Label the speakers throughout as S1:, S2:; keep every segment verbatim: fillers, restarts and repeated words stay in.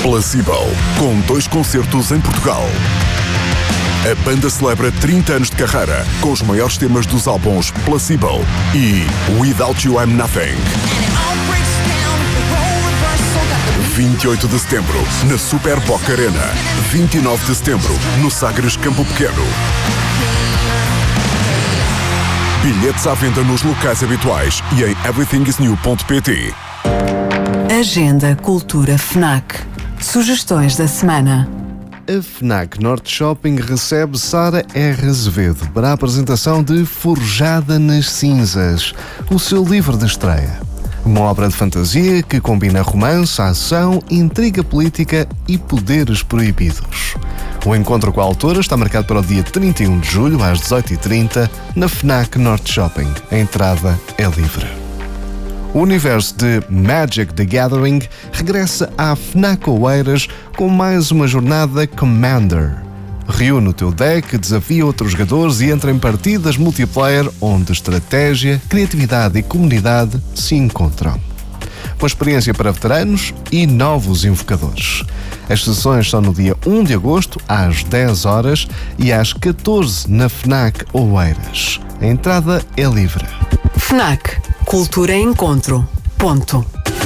S1: Placebo, com dois concertos em Portugal. A banda celebra trinta anos de carreira com os maiores temas dos álbuns Placebo e Without You I'm Nothing. vinte e oito de setembro, na Super Boca Arena. vinte e nove de setembro, no Sagres Campo Pequeno. Bilhetes à venda nos locais habituais e em everything is new ponto pt.
S2: Agenda Cultura FNAC. Sugestões da semana.
S3: A FNAC Norte Shopping recebe Sara R. Azevedo para a apresentação de Forjada nas Cinzas, o seu livro de estreia. Uma obra de fantasia que combina romance, ação, intriga política e poderes proibidos. O encontro com a autora está marcado para o dia trinta e um de julho, às dezoito e trinta, na FNAC Norte Shopping. A entrada é livre. O universo de Magic the Gathering regressa à FNAC Oeiras com mais uma jornada Commander. Reúne o teu deck, desafia outros jogadores e entra em partidas multiplayer onde estratégia, criatividade e comunidade se encontram. Uma experiência para veteranos e novos invocadores. As sessões são no dia um de agosto, às dez horas e às catorze na FNAC Oeiras. A entrada é livre.
S2: FNAC. Cultura em Encontro. Ponto.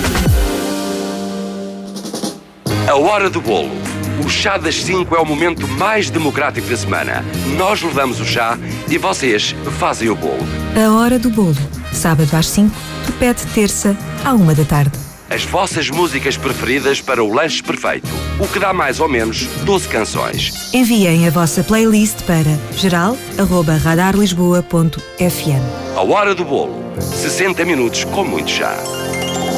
S4: A hora do bolo. O chá das cinco é o momento mais democrático da semana. Nós levamos o chá e vocês fazem o bolo.
S5: A hora do bolo. Sábado às cinco, repete terça à uma da tarde.
S4: As vossas músicas preferidas para o lanche perfeito. O que dá mais ou menos doze canções.
S5: Enviem a vossa playlist para geral arroba radar lisboa ponto f m.
S4: A hora do bolo. sessenta minutos com muito chá.